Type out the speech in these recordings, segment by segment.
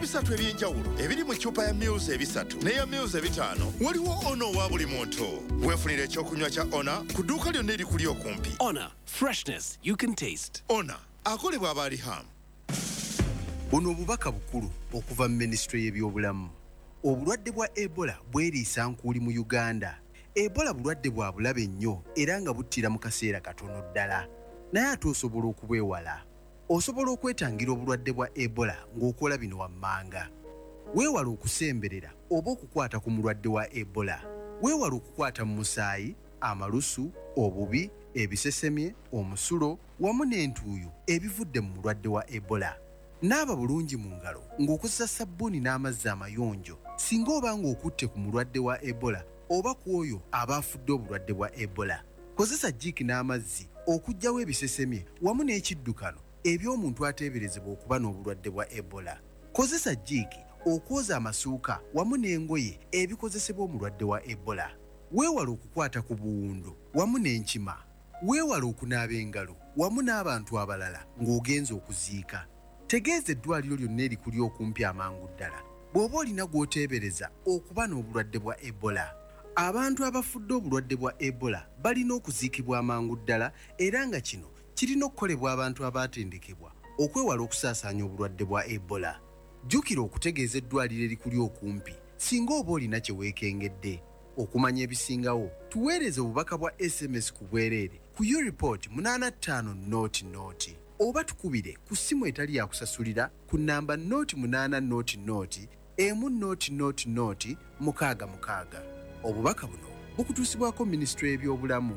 ebisatu eby'enjawulo ebiri mu ccupa ya Mils ebisatu n'eya Mils ebitaano. Waliwo Ono wa buli muntu. Weefunira ekyokunywa kya Ona ku dduuka lyonna erikuli okumpi. Ona, freshness you can taste. Ona akolebwa aba Riham. Buno obubaka bukulu okuva mu Ministry y'ebyobulamu. Obulwadde bwa Ebola bweriisa nkuuli mu Uganda. Ebola bulwadde bwa bulabe nnyo era nga buttira mu kaseera katono ddala. Naye ate osobola okubwewala. Osobola okwetangira obulwadde bwa Ebola ng'okola bino wammanga. Weewala okusemberera oba okukwata ku mulwadde wa Ebola. Weewala okukwata mu musaayi, amalusu, obubi, ebisesemye, omusulo wamu n'entuuyo ebivudde mu mulwadde wa Ebola. Naaba bulungi mu ngalo ng'okozesa sabbuuni n'amazzi amayonjo singa oba ng'okutte ku mulwadde wa Ebola oba ku oyo aba afudde obulwadde bwa Ebola. Kozesa jjiiki n'amazzi okuggyawo ebisesemye wamu n'ekiddukano eby'omuntu ateeberezebwa okuba n'obulwadde bwa Ebola. Kozesa jjiiki okwoza amasuuka wamu n'engoye ebikozesebwa omulwadde wa Ebola. Weewala okukwata ku buwundo wamu n'enkima. Weewala okunaaba engalo wamu n'abantu abalala ng'ogenza okuziika. Tegeeza eddwaliro lyonna erikuli okumpi amangu ddala bw'oba olina gw'oteebereza okuba n'obulwadde bwa Ebola. Abantu abafudde obulwadde bwa Ebola balina okuziikibwa amangu ddala era nga kino kirina okukolebwa abantu abaatendekebwa okwewala okusaasaanya obulwadde bwa Ebola. Jjukira okutegeeza eddwaliro erikuli okumpi singa oba olina kye weekengedde. Okumanya ebisingawo tuweereze obubaka bwa SMS ku bwereere ku U-Report 8500 oba tukubire ku ssimu etali yakusasulira ku nnamba 0800 100 666. Obubaka buno bukutuusibwako Ministry y'ebyobulamu.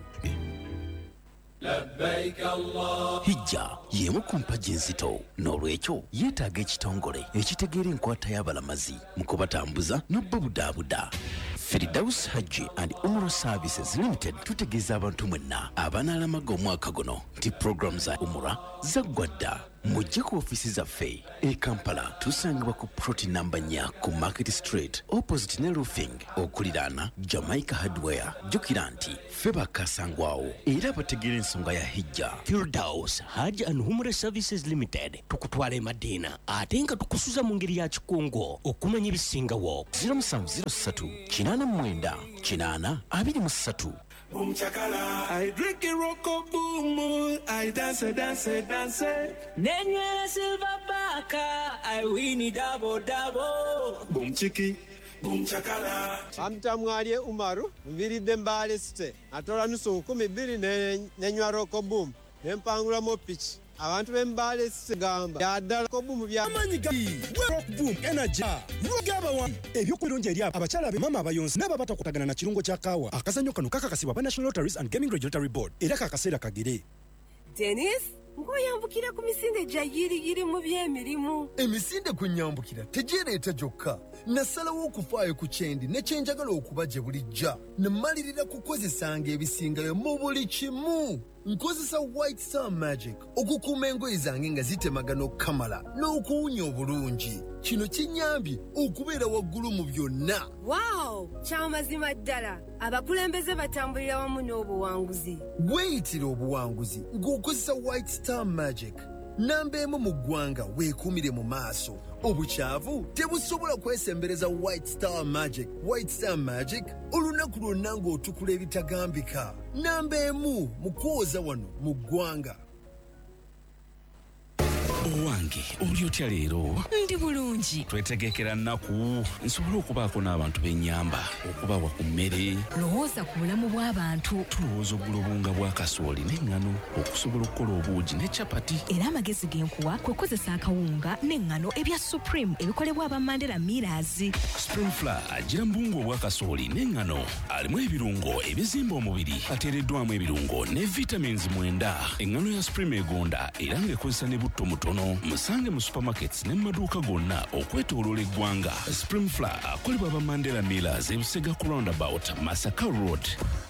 Hijja y'emu ku mpagi enzito n'olwekyo yeetaaga ekitongole ekitegeera enkwata y'abalamazi mu kubatambuza n'obbabudaabuda. Firdaus Hajji and Umrah Services Limited tutegeeza abantu mwenna abanaalamaga omwaka guno nti program za Umrah zaggwa dda. Mujje ku ofisi zaffe e Kampala tusangibwa ku ploti namba 4 ku Market Street opposite ne roofing okuliraana Jamaica Hardware. Jjukira nti ffe bakasangwawo era bategeera ensonga ya hijja. Firdaus Hajji and Umrah Services Limited tukutwala e Madina ate nga tukusuza mu ngeri ya kikungo okumanya ebisingawo. 0707 I drink a rock boom, I dance. Nenywera silver baka, I win it double. Boom chiki, boom chakala. Amtamwalye Umaru, mviridde mbale site. Atola nusu 12 nenywa rock boom. Nempangula mo pitch. Abantu b'embale sigamba yaddala ko bumu bya amanyi gali rock boom energy rugaba one ebyokulonja eri abakyala be mama abayonsi n'ababata kutagana na kirungo kya kawa akazanyo kano kakakasibwa ba National Lotteries and Gaming Regulatory Board era kakaseera kagere. Dennis ngoyambukira ku misinde gya yiri mu by'emirimu. Emisinde kunyambukira tegireeta gyokka nasalawo okufaayo ku kyendi ne kyenjagala okuba gye bulijja nemalirira kukozesanga ebisingayo mu buli kimu. Nkozesa White Star Magic okukuuma engoye zange nga zitemagana okukamala n'okuwunya obulungi. Kino kinyambye okubeera waggulu mu byonna. Wow, kyamazima ddala. Abakulembeze batambulira wamu n'obuwanguzi. Weeyitira obuwanguzi ng'okozesa White Star Magic. Namba emu mu ggwanga weekuumire mu maaso. Obukyavu tebusobola kwesembereza White Star Magic. White Star Magic olunaku lwonna ng'otukula ebitagambika. Namba emu mu kwoza wano mu ggwanga. Owange oli otya leero? Ndi bulungi. Twetegekera nnaku nsobola okubaako n'abantu b'ennyamba okubawa ku mmere. Lowooza ku bulamu bw'abantu. Tulowooza ogula obunga bwa kasooli n'eŋŋano okusobola okukola obuugi ne capati. Era amagezi g'enkuwa kwe kozesa akawunga n'eŋŋano ebya Supreme ebikolebwa aba Mandela Millers. Spring Flour agira mbungu obwa kasooli n'eŋŋano alimu ebirungo ebizimba omubiri ateereddwamu ebirungo ne vitamins 9. Eŋŋano ya Supreme egonda era ng'ekozesa ne butto mutono. Musange mu supermarkets ne maduuka gonna okwetooloola eggwanga. Spring Flour akolebwa aba Mandela Millers ebusega ku roundabout Masaka Road.